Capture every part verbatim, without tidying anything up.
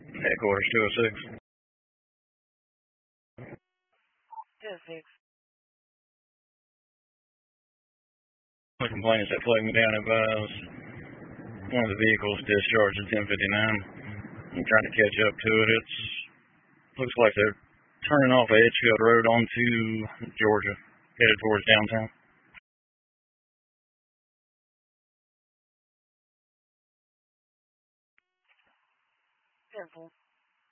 Headquarters two oh six. two oh six. The complainants that flagged me down advised one of the vehicles discharged at ten fifty-nine. I'm trying to catch up to it. It's looks like they're turning off Edgefield Road onto Georgia, headed towards downtown. Simple.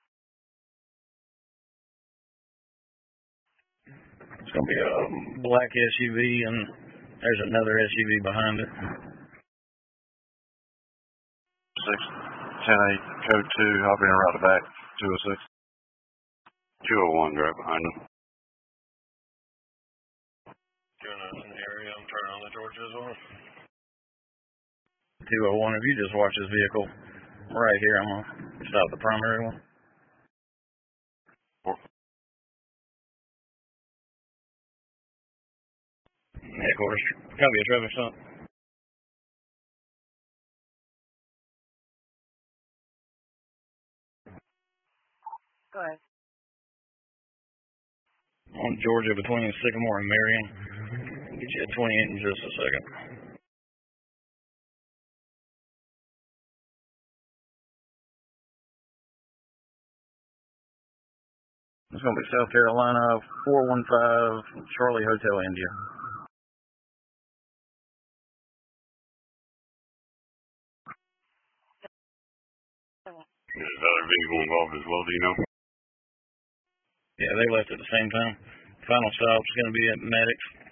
It's going to be a black S U V, and there's another S U V behind it. six ten eight, code two, I'll be right back, two oh six. two oh one, right behind them. Doing us in the area, I'm turning on the Georgia as well. two oh one, if you just watch this vehicle right here, I'm going to stop the primary one. Headquarters, copy a traffic stop. Go ahead. On Georgia between Sycamore and Marion. Get you at twenty-eight in just a second. It's going to be South Carolina four one five Charlie Hotel India. Is other vehicle involved as well, do you know? Yeah, they left at the same time. Final stop is going to be at Maddox.